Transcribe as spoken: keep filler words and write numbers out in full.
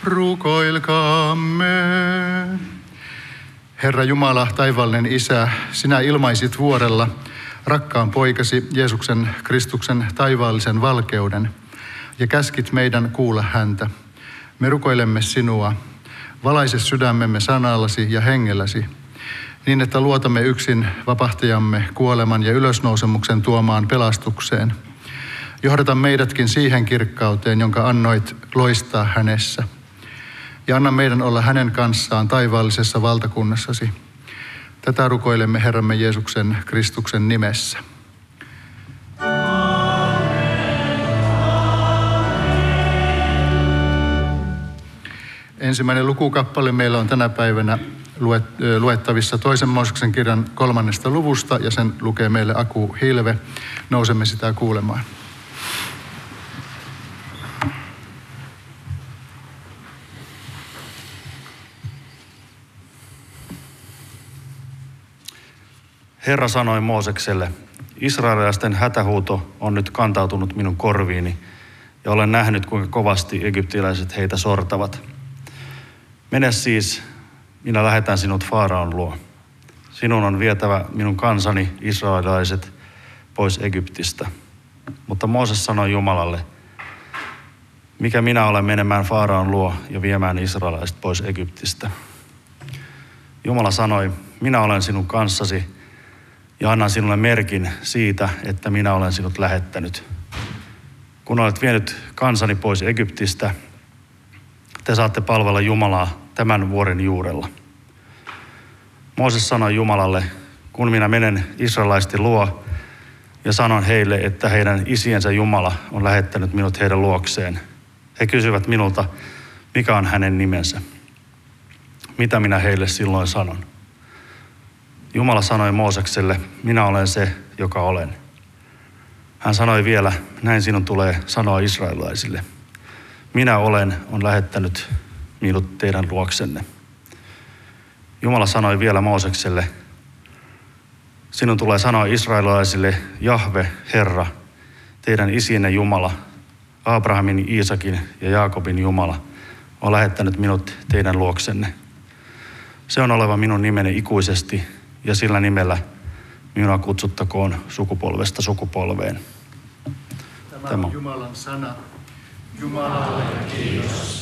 Rukoilkaamme. Herra Jumala, taivaallinen Isä, sinä ilmaisit vuorella rakkaan poikasi Jeesuksen Kristuksen taivaallisen valkeuden ja käskit meidän kuulla häntä. Me rukoilemme sinua, valaise sydämemme sanallasi ja hengelläsi, niin että luotamme yksin vapahtajamme kuoleman ja ylösnousemuksen tuomaan pelastukseen. Johdata meidätkin siihen kirkkauteen, jonka annoit loistaa hänessä. Ja anna meidän olla hänen kanssaan taivaallisessa valtakunnassasi. Tätä rukoilemme Herramme Jeesuksen Kristuksen nimessä. Ensimmäinen lukukappale meillä on tänä päivänä luettavissa toisen Mooseksen kirjan kolmannesta luvusta ja sen lukee meille Aku Hilve. Nousemme sitä kuulemaan. Herra sanoi Moosekselle, israelilaisten hätähuuto on nyt kantautunut minun korviini ja olen nähnyt, kuinka kovasti egyptiläiset heitä sortavat. Mene siis, minä lähetän sinut Faaraon luo. Sinun on vietävä minun kansani israelilaiset pois Egyptistä. Mutta Mooses sanoi Jumalalle, mikä minä olen menemään Faaraon luo ja viemään israelilaiset pois Egyptistä. Jumala sanoi, minä olen sinun kanssasi ja annan sinulle merkin siitä, että minä olen sinut lähettänyt. Kun olet vienyt kansani pois Egyptistä, te saatte palvella Jumalaa tämän vuoren juurella. Mooses sanoi Jumalalle, kun minä menen israelaisten luo ja sanon heille, että heidän isiensä Jumala on lähettänyt minut heidän luokseen. He kysyvät minulta, mikä on hänen nimensä. Mitä minä heille silloin sanon? Jumala sanoi Moosekselle, minä olen se, joka olen. Hän sanoi vielä, näin sinun tulee sanoa israelilaisille. Minä olen, on lähettänyt minut teidän luoksenne. Jumala sanoi vielä Moosekselle, sinun tulee sanoa israelilaisille, Jahve, Herra, teidän isienne Jumala, Abrahamin, Iisakin ja Jaakobin Jumala, on lähettänyt minut teidän luoksenne. Se on oleva minun nimeni ikuisesti ja sillä nimellä minua kutsuttakoon sukupolvesta sukupolveen. Tämä on Jumalan sana. Jumalalle kiitos.